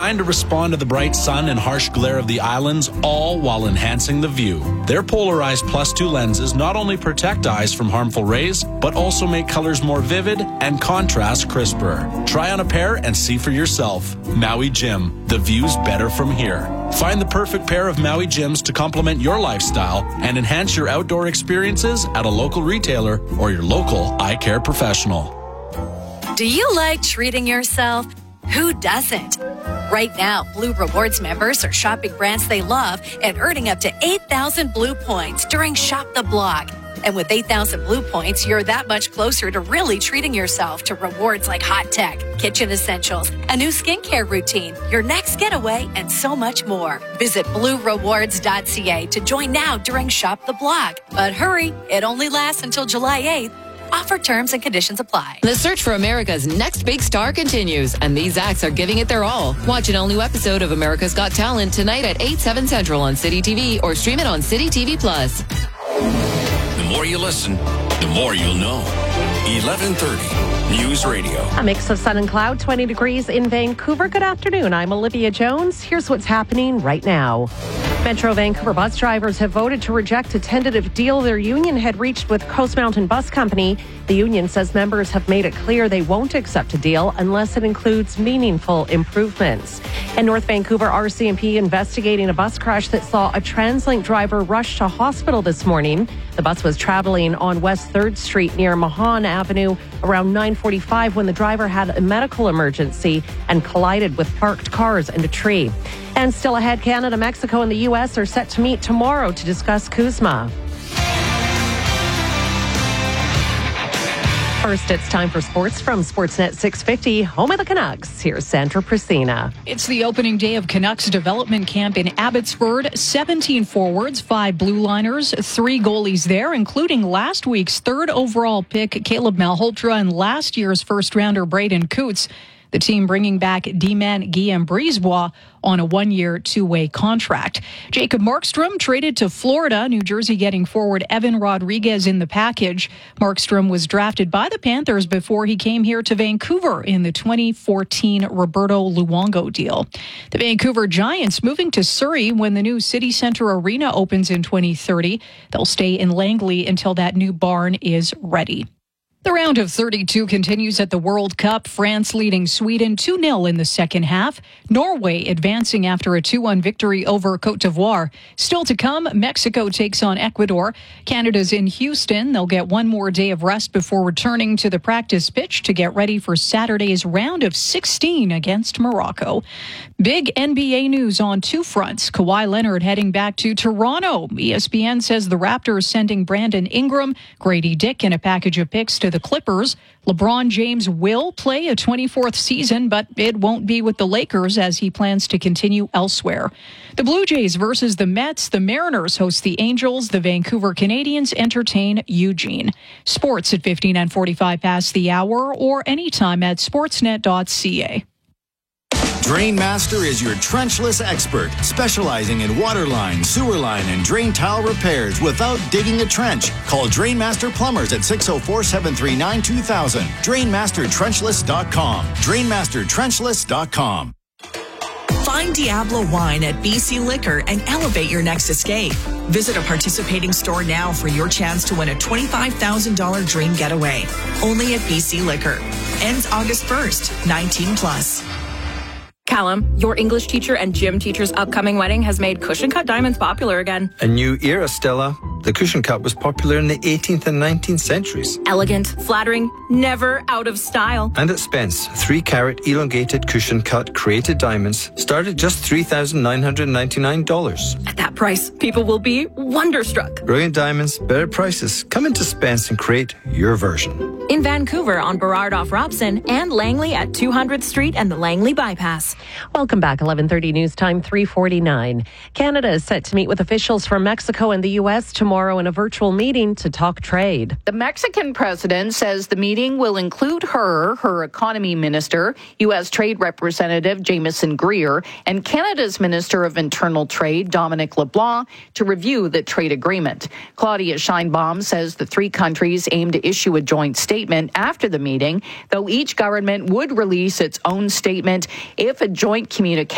designed to respond to the bright sun and harsh glare of the islands, all while enhancing the view. Their polarized +2 lenses not only protect eyes from harmful rays, but also make colors more vivid and contrast crisper. Try on a pair and see for yourself. Maui Jim, the view's better from here. Find the perfect pair of Maui Jims to complement your lifestyle and enhance your outdoor experiences at a local retailer or your local eye care professional. Do you like treating yourself? Who doesn't? Right now, Blue Rewards members are shopping brands they love and earning up to 8,000 Blue points during Shop the Block. And with 8,000 Blue points, you're that much closer to really treating yourself to rewards like hot tech, kitchen essentials, a new skincare routine, your next getaway, and so much more. Visit bluerewards.ca to join now during Shop the Block. But hurry, it only lasts until July 8th. Offer terms and conditions apply. The search for America's next big star continues, and these acts are giving it their all. Watch an all-new episode of America's Got Talent tonight at 8/7 Central on City TV or stream it on City TV+. The more you listen, the more you'll know. 1130 News Radio. A mix of sun and cloud, 20 degrees in Vancouver. Good afternoon. I'm Olivia Jones. Here's what's happening right now. Metro Vancouver bus drivers have voted to reject a tentative deal their union had reached with Coast Mountain Bus Company. The union says members have made it clear they won't accept a deal unless it includes meaningful improvements. In North Vancouver, RCMP investigating a bus crash that saw a TransLink driver rush to hospital this morning. The bus was traveling on West 3rd Street near Mahan Avenue around 9:45 when the driver had a medical emergency and collided with parked cars and a tree. And still ahead, Canada, Mexico, and the U.S. are set to meet tomorrow to discuss CUSMA. First, it's time for sports from Sportsnet 650, home of the Canucks. Here's Sandra Priscina. It's the opening day of Canucks development camp in Abbotsford. 17 forwards, 5 blue liners, 3 goalies there, including last week's 3rd overall pick, Caleb Malhotra, and last year's first-rounder, Braden Coots. The team bringing back D-man Guillaume Brisebois on a 1-year, 2-way contract. Jacob Markstrom traded to Florida, New Jersey getting forward Evan Rodriguez in the package. Markstrom was drafted by the Panthers before he came here to Vancouver in the 2014 Roberto Luongo deal. The Vancouver Giants moving to Surrey when the new City Centre Arena opens in 2030. They'll stay in Langley until that new barn is ready. The round of 32 continues at the World Cup. France leading Sweden 2-0 in the second half. Norway advancing after a 2-1 victory over Côte d'Ivoire. Still to come, Mexico takes on Ecuador. Canada's in Houston. They'll get one more day of rest before returning to the practice pitch to get ready for Saturday's round of 16 against Morocco. Big NBA news on 2 fronts. Kawhi Leonard heading back to Toronto. ESPN says the Raptors sending Brandon Ingram, Grady Dick, and a package of picks to the Clippers. LeBron James will play a 24th season, but it won't be with the Lakers as he plans to continue elsewhere. The Blue Jays versus the Mets. The Mariners host the Angels. The Vancouver Canadians entertain Eugene. Sports at 59:45 past the hour or anytime at sportsnet.ca. Drainmaster is your trenchless expert, specializing in water line, sewer line, and drain tile repairs without digging a trench. Call Drainmaster Plumbers at 604-739-2000. DrainmasterTrenchless.com. DrainmasterTrenchless.com. Find Diablo Wine at BC Liquor and elevate your next escape. Visit a participating store now for your chance to win a $25,000 dream getaway. Only at BC Liquor. Ends August 1st, 19 plus. Callum, your English teacher and gym teacher's upcoming wedding has made cushion cut diamonds popular again. A new era, Stella. The cushion cut was popular in the 18th and 19th centuries. Elegant, flattering, never out of style. And at Spence, 3-carat elongated cushion cut created diamonds start at just $3,999. At that price, people will be wonderstruck. Brilliant diamonds, better prices. Come into Spence and create your version. In Vancouver on Burrard off Robson and Langley at 200th Street and the Langley Bypass. Welcome back. 11:30 news time, 3:49. Canada is set to meet with officials from Mexico and the U.S. tomorrow in a virtual meeting to talk trade. The Mexican president says the meeting will include her economy minister, U.S. Trade Representative Jameson Greer, and Canada's Minister of Internal Trade, Dominic LeBlanc, to review the trade agreement. Claudia Sheinbaum says the 3 countries aim to issue a joint statement after the meeting, though each government would release its own statement if a joint communication